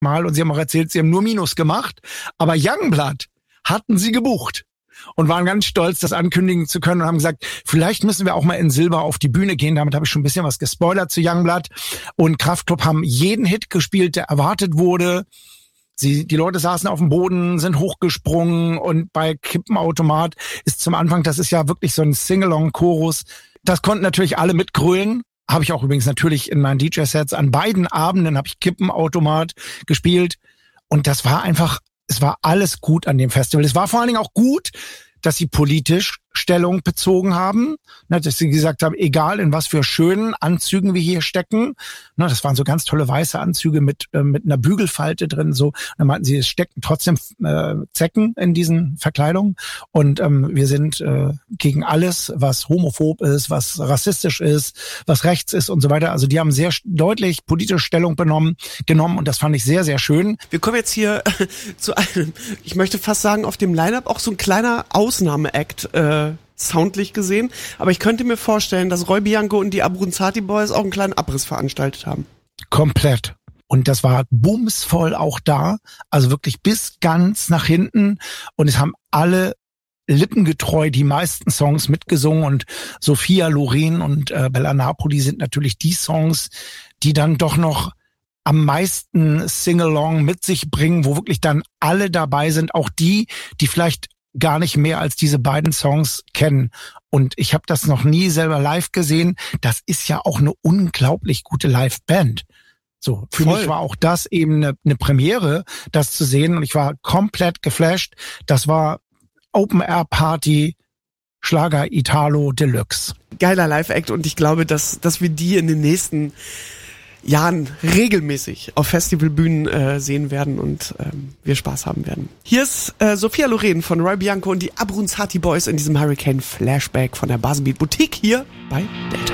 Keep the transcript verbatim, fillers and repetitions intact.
Mal und sie haben auch erzählt, sie haben nur Minus gemacht, aber Youngblood hatten sie gebucht und waren ganz stolz, das ankündigen zu können und haben gesagt, vielleicht müssen wir auch mal in Silber auf die Bühne gehen. Damit habe ich schon ein bisschen was gespoilert zu Youngblood. Und Kraftklub haben jeden Hit gespielt, der erwartet wurde. Sie, die Leute saßen auf dem Boden, sind hochgesprungen und bei Kippenautomat ist zum Anfang, das ist ja wirklich so ein Sing-Along-Chorus. Das konnten natürlich alle mitgrölen. Habe ich auch übrigens natürlich in meinen D J-Sets an beiden Abenden habe ich Kippenautomat gespielt. Und das war einfach, es war alles gut an dem Festival. Es war vor allen Dingen auch gut, dass sie politisch Stellung bezogen haben, dass sie gesagt haben, egal in was für schönen Anzügen wir hier stecken, das waren so ganz tolle weiße Anzüge mit mit einer Bügelfalte drin, so, dann meinten sie, es stecken trotzdem äh, Zecken in diesen Verkleidungen und ähm, wir sind äh, gegen alles, was homophob ist, was rassistisch ist, was rechts ist und so weiter. Also die haben sehr deutlich politische Stellung benommen, genommen und das fand ich sehr, sehr schön. Wir kommen jetzt hier zu einem, ich möchte fast sagen, auf dem Line-Up auch so ein kleiner Ausnahme-Act, äh, soundlich gesehen, aber ich könnte mir vorstellen, dass Roy Bianco und die Abruzzati Boys auch einen kleinen Abriss veranstaltet haben. Komplett. Und das war bumsvoll auch da, also wirklich bis ganz nach hinten und es haben alle lippengetreu die meisten Songs mitgesungen und Sophia Loren und äh, Bella Napoli sind natürlich die Songs, die dann doch noch am meisten Sing-Along mit sich bringen, wo wirklich dann alle dabei sind, auch die, die vielleicht gar nicht mehr als diese beiden Songs kennen. Und ich habe das noch nie selber live gesehen. Das ist ja auch eine unglaublich gute Live-Band. So, für Voll. mich war auch das eben eine, eine Premiere, das zu sehen. Und ich war komplett geflasht. Das war Open-Air-Party, Schlager Italo Deluxe. Geiler Live-Act und ich glaube, dass, dass wir die in den nächsten Jahren regelmäßig auf Festivalbühnen äh, sehen werden und ähm, wir Spaß haben werden. Hier ist äh, Sophia Loren von Roy Bianco und die Abruzzati Boys in diesem Hurricane Flashback von der Buzzbeat Boutique hier bei Delta.